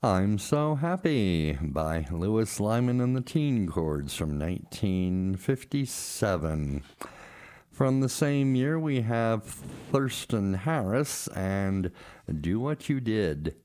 I'm So Happy by Louis Lyman and the Teen Chords from 1957. From the same year, we have Thurston Harris and Do What You Did.